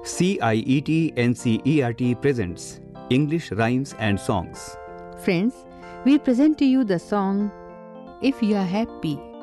CIET NCERT presents English Rhymes and Songs. Friends, we present to you the song If You Are Happy